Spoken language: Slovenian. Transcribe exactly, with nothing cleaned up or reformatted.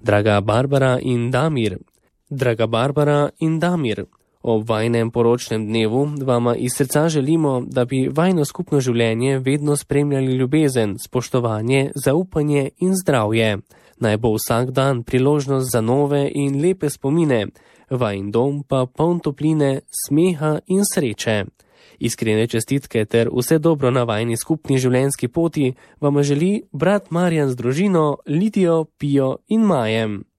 Draga Barbara in Damir. Draga Barbara in Damir, ob vajnem poročnem dnevu vama iz srca želimo, da bi vajno skupno življenje vedno spremljali ljubezen, spoštovanje, zaupanje in zdravje. Naj bo vsak dan priložnost za nove in lepe spomine, vajin dom pa poln topline, smeha in sreče. Iskrene čestitke ter vse dobro na vajni skupni življenjski poti vama želi brat Marjan z družino Lidijo, Pijo in Majem.